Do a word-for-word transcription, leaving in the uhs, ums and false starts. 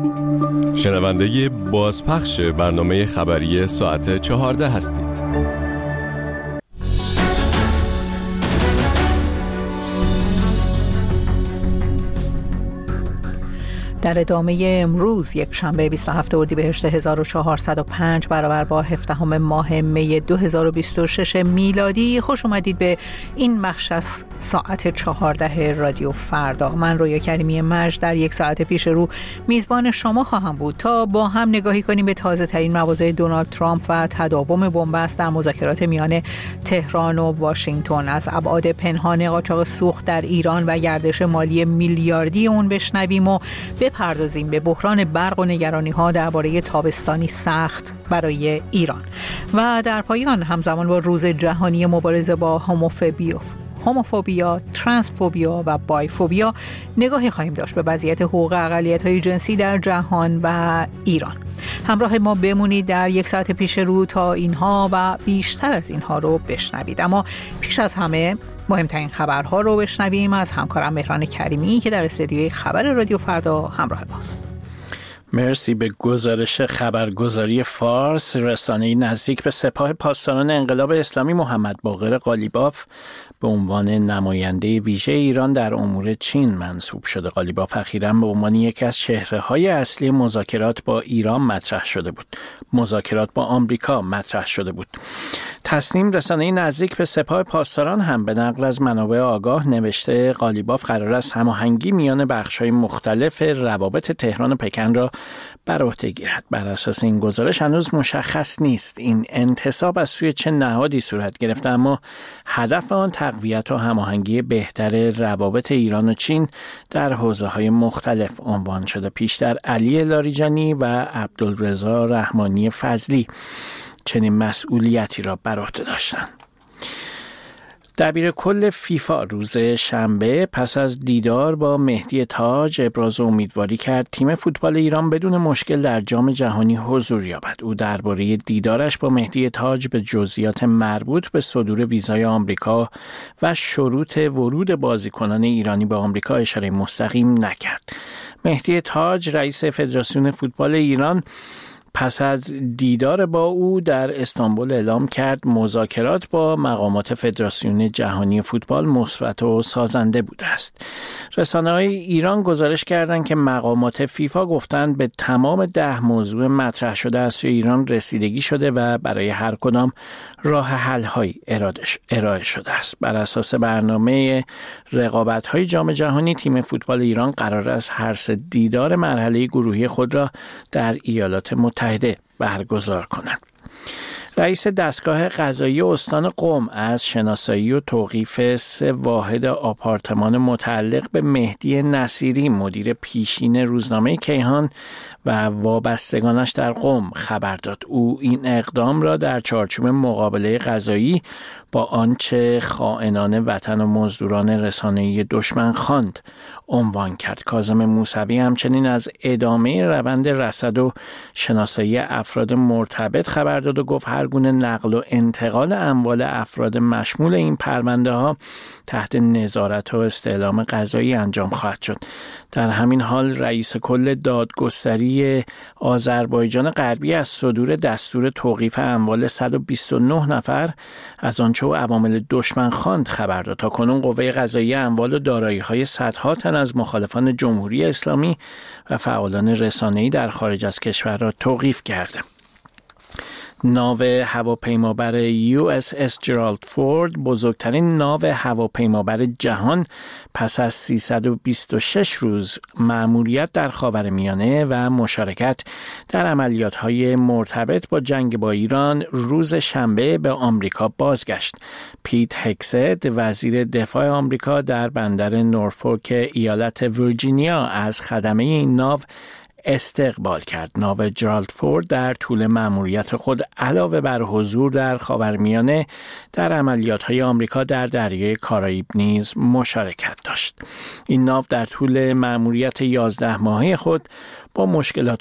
شنونده بازپخش برنامه خبری ساعت چهارده هستید. در ادامه امروز یک شنبه بیست و هفتم اردیبهشت هزار و چهارصد و پنج برابر با هفدهم ماه می دو هزار و بیست و شش میلادی، خوش اومدید به این بخش از ساعت چهارده رادیو فردا. من رویا کریمی مجد در یک ساعت پیش رو میزبان شما خواهم بود تا با هم نگاهی کنیم به تازه ترین مواضع دونالد ترامپ و تداوم بنبست در مذاکرات میان تهران و واشنگتن. از ابعاد پنهان قاچاق سوخت در ایران و گردش مالی میلیاردی اون بشنویم و بپردازیم به بحران برق و نگرانی‌ها درباره تابستانی سخت برای ایران. و در پایان همزمان با روز جهانی مبارزه با هوموفوبیا هوموفوبیا، ترنسفوبیا و بایفوبیا نگاهی خواهیم داشت به وضعیت حقوق اقلیت‌های جنسی در جهان و ایران. همراه ما بمونید در یک ساعت پیش رو تا اینها و بیشتر از اینها رو بشنوید. اما پیش از همه مهمترین خبرها رو بشنویم از همکارم مهران کریمی که در استودیوی خبر رادیو فردا همراه ماست. مرسی. به گزارش خبرگزاری فارس، رسانه‌ای نزدیک به سپاه پاسداران انقلاب اسلامی محمد باقر قالیباف به عنوان نماینده ویژه ایران در امور چین منصوب شده. قالیباف اخیراً به عنوان یکی از چهره‌های اصلی مذاکرات با ایران مطرح شده بود. مذاکرات با آمریکا مطرح شده بود. تصنیم، رسانه‌ای نزدیک به سپاه پاسداران، هم به نقل از منابع آگاه نوشته قالیباف قرار است هماهنگی میان بخش‌های مختلف روابط تهران و پکن را بر عهده گیرد. بر اساس این گزارش هنوز مشخص نیست این انتصاب از سوی چه نهادی صورت گرفته، اما هدف آن تقویت و هماهنگی بهتر روابط ایران و چین در حوزه‌های مختلف عنوان شده. پیشتر علی لاریجانی و عبدالرضا رحمانی فضلی چنین مسئولیتی را بر عهده داشتند. دبیر کل فیفا روز شنبه پس از دیدار با مهدی تاج ابراز امیدواری کرد تیم فوتبال ایران بدون مشکل در جام جهانی حضور یابد. او درباره دیدارش با مهدی تاج به جزئیات مربوط به صدور ویزای آمریکا و شروط ورود بازیکنان ایرانی به آمریکا اشاره مستقیم نکرد. مهدی تاج رئیس فدراسیون فوتبال ایران پس از دیدار با او در استانبول اعلام کرد مذاکرات با مقامات فدراسیون جهانی فوتبال مثبت و سازنده بوده است. رسانه‌های ایران گزارش کردند که مقامات فیفا گفتند به تمام ده موضوع مطرح شده از سوی ایران رسیدگی شده و برای هر کدام راه حل‌هایی ارائه شده است. بر اساس برنامه رقابت‌های جام جهانی، تیم فوتبال ایران قرار است هر سه دیدار مرحله گروهی خود را در ایالات متحده برگزار کنند. رئیس دستگاه قضایی استان قم از شناسایی و توقیف سه واحد آپارتمان متعلق به مهدی نصیری مدیر پیشین روزنامه کیهان و وابستگانش در قم خبر داد. او این اقدام را در چارچوب مقابله قضایی با آنچه خائنان وطن و مزدوران رسانه‌ای دشمن خواند عنوان کرد. کاظم موسوی همچنین از ادامه روند رصد و شناسایی افراد مرتبط خبر داد و گفت هر گونه نقل و انتقال اموال افراد مشمول این پرونده ها تحت نظارت و استعلام قضایی انجام خواهد شد. در همین حال رئیس کل دادگستری آذربایجان غربی از صدور دستور توقیف اموال صد و بیست و نه نفر از آنچه او عوامل دشمن خواند خبر داد. تا کنون قوه قضاییه اموال و دارایی‌های صدها تن از مخالفان جمهوری اسلامی و فعالان رسانه‌ای در خارج از کشور را توقیف کرده. ناو هواپیمابر یو اس اس جرالد فورد، بزرگترین ناو هواپیمابر جهان، پس از سیصد و بیست و شش روز مأموریت در خاورمیانه و مشارکت در عملیات‌های مرتبط با جنگ با ایران، روز شنبه به آمریکا بازگشت. پیت هگست، وزیر دفاع آمریکا، در بندر نورفولک ایالت ویرجینیا از خدمه این ناو استقبال کرد. ناو جرالد فورد در طول مأموریت خود علاوه بر حضور در خاورمیانه در عملیات‌های آمریکا در دریای کارائیب نیز مشارکت داشت. این ناو در طول مأموریت یازده ماهه خود با مشکلات